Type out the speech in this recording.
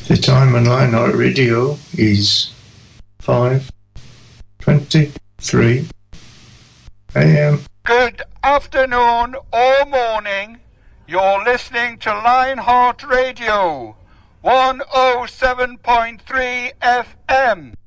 The time on Lionheart Radio is 5:23 a.m. Good afternoon or morning. You're listening to Lionheart Radio, 107.3 FM.